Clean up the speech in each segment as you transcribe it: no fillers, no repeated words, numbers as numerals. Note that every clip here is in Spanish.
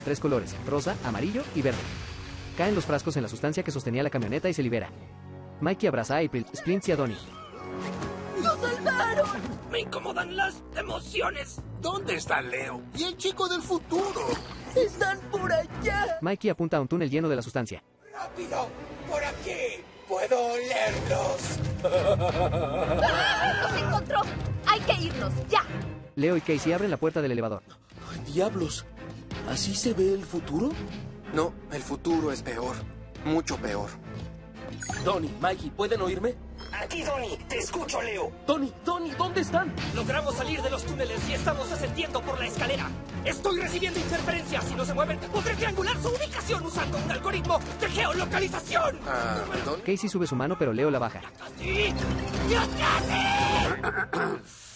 3 colores, rosa, amarillo y verde. Caen los frascos en la sustancia que sostenía la camioneta y se libera. Mikey abraza a April, Splints y a Donnie. ¡Lo salvaron! ¡Me incomodan las emociones! ¿Dónde está Leo? ¿Y el chico del futuro? ¡Están por allá! Mikey apunta a un túnel lleno de la sustancia. ¡Rápido! ¡Por aquí! ¡Puedo olerlos! ¡Ah! ¡Los encontró! ¡Hay que irnos! ¡Ya! Leo y Casey abren la puerta del elevador. ¡Diablos! ¿Así se ve el futuro? No, el futuro es peor. Mucho peor. Donnie, Mikey, ¿pueden oírme? Aquí, Donnie. Te escucho, Leo. Donnie, ¿dónde están? Logramos salir de los túneles y estamos ascendiendo por la escalera. Estoy recibiendo interferencias. Si no se mueven, podré triangular su ubicación usando un algoritmo de geolocalización. ¿Perdón? Casey sube su mano, pero Leo la baja. ¡Sí! ¡Ya casi!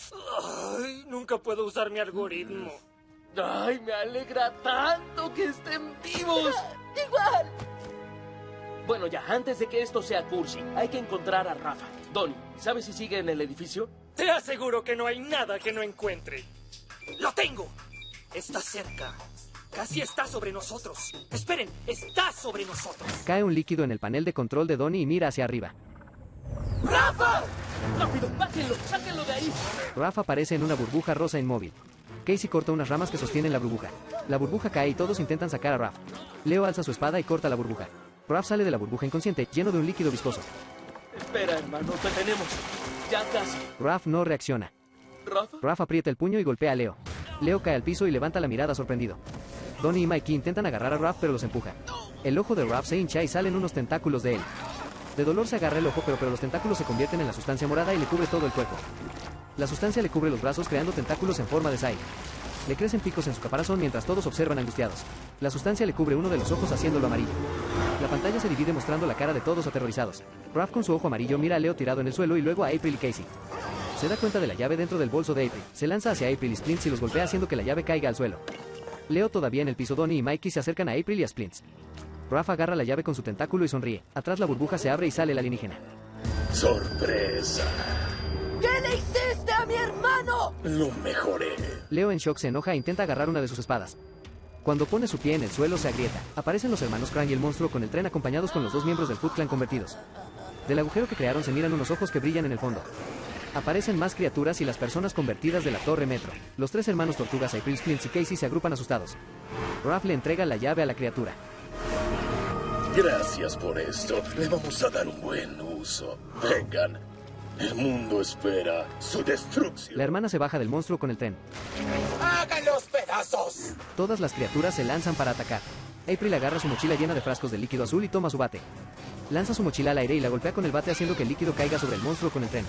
Ay, nunca puedo usar mi algoritmo. ¡Ay, me alegra tanto que estén vivos! ¡Igual! Bueno, ya, antes de que esto sea cursi, hay que encontrar a Rafa. Donnie, ¿sabes si sigue en el edificio? Te aseguro que no hay nada que no encuentre. ¡Lo tengo! Está cerca. Casi está sobre nosotros. Esperen, está sobre nosotros. Cae un líquido en el panel de control de Donnie y mira hacia arriba. ¡Rafa! ¡Rápido, bájenlo! ¡Sáquenlo de ahí! Rafa aparece en una burbuja rosa inmóvil. Casey corta unas ramas que sostienen la burbuja. La burbuja cae y todos intentan sacar a Raph. Leo alza su espada y corta la burbuja. Raph sale de la burbuja inconsciente, lleno de un líquido viscoso. Espera, hermano, te tenemos. Ya casi. Raph no reacciona. ¿Rafa? Raph aprieta el puño y golpea a Leo. Leo cae al piso y levanta la mirada sorprendido. Donnie y Mikey intentan agarrar a Raph, pero los empuja. El ojo de Raph se hincha y salen unos tentáculos de él. De dolor se agarra el ojo, pero los tentáculos se convierten en la sustancia morada y le cubre todo el cuerpo. La sustancia le cubre los brazos, creando tentáculos en forma de sai. Le crecen picos en su caparazón mientras todos observan angustiados. La sustancia le cubre uno de los ojos haciéndolo amarillo. La pantalla se divide mostrando la cara de todos aterrorizados. Raph con su ojo amarillo mira a Leo tirado en el suelo y luego a April y Casey. Se da cuenta de la llave dentro del bolso de April. Se lanza hacia April y Splints y los golpea haciendo que la llave caiga al suelo. Leo todavía en el piso. Donnie y Mikey se acercan a April y a Splints. Raph agarra la llave con su tentáculo y sonríe. Atrás la burbuja se abre y sale el alienígena. ¡Sorpresa! ¿Qué le hiciste a mi hermano? Lo mejoré. Leo en shock se enoja e intenta agarrar una de sus espadas. Cuando pone su pie en el suelo se agrieta. Aparecen los hermanos Krang y el monstruo con el tren acompañados con los dos miembros del Foot Clan convertidos. Del agujero que crearon se miran unos ojos que brillan en el fondo. Aparecen más criaturas y las personas convertidas de la torre metro. Los tres hermanos tortugas April, Splints y Casey se agrupan asustados. Raph le entrega la llave a la criatura. Gracias por esto. Le vamos a dar un buen uso. Vengan. El mundo espera su destrucción. La hermana se baja del monstruo con el tren. ¡Háganlos pedazos! Todas las criaturas se lanzan para atacar. April agarra su mochila llena de frascos de líquido azul y toma su bate. Lanza su mochila al aire y la golpea con el bate haciendo que el líquido caiga sobre el monstruo con el tren.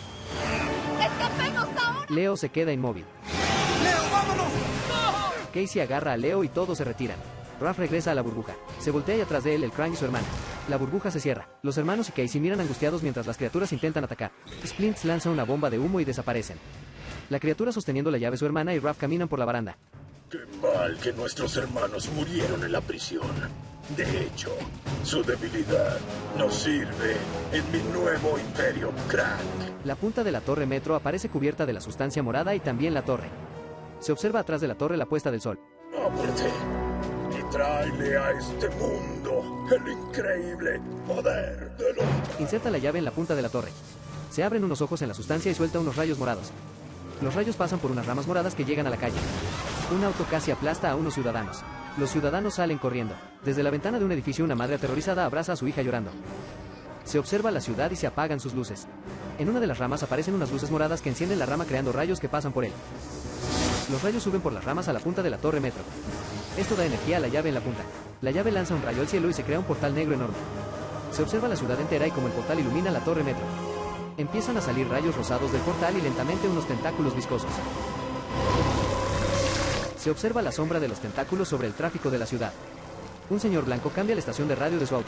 ¡Escapemos ahora! Leo se queda inmóvil. ¡Leo, vámonos! Casey agarra a Leo y todos se retiran. Raph regresa a la burbuja. Se voltea y atrás de él el Krang y su hermana. La burbuja se cierra. Los hermanos y Casey miran angustiados mientras las criaturas intentan atacar. Splints lanza una bomba de humo y desaparecen. La criatura sosteniendo la llave su hermana y Raph caminan por la baranda. ¡Qué mal que nuestros hermanos murieron en la prisión! De hecho, su debilidad nos sirve en mi nuevo imperio Krang. La punta de la torre metro aparece cubierta de la sustancia morada y también la torre. Se observa atrás de la torre la puesta del sol. ¡Ábrete! Y tráele a este mundo el increíble poder de los... Inserta la llave en la punta de la torre. Se abren unos ojos en la sustancia y suelta unos rayos morados. Los rayos pasan por unas ramas moradas que llegan a la calle. Un auto casi aplasta a unos ciudadanos. Los ciudadanos salen corriendo. Desde la ventana de un edificio una madre aterrorizada abraza a su hija llorando. Se observa la ciudad y se apagan sus luces. En una de las ramas aparecen unas luces moradas que encienden la rama creando rayos que pasan por él. Los rayos suben por las ramas a la punta de la torre metro. Esto da energía a la llave en la punta. La llave lanza un rayo al cielo y se crea un portal negro enorme. Se observa la ciudad entera y como el portal ilumina la torre metro. Empiezan a salir rayos rosados del portal y lentamente unos tentáculos viscosos. Se observa la sombra de los tentáculos sobre el tráfico de la ciudad. Un señor blanco cambia la estación de radio de su auto.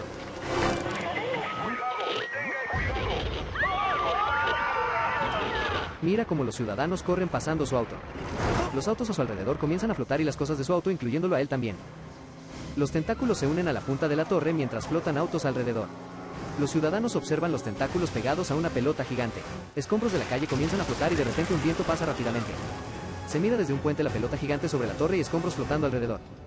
Mira cómo los ciudadanos corren pasando su auto. Los autos a su alrededor comienzan a flotar y las cosas de su auto, incluyéndolo a él también. Los tentáculos se unen a la punta de la torre mientras flotan autos alrededor. Los ciudadanos observan los tentáculos pegados a una pelota gigante. Escombros de la calle comienzan a flotar y de repente un viento pasa rápidamente. Se mira desde un puente la pelota gigante sobre la torre y escombros flotando alrededor.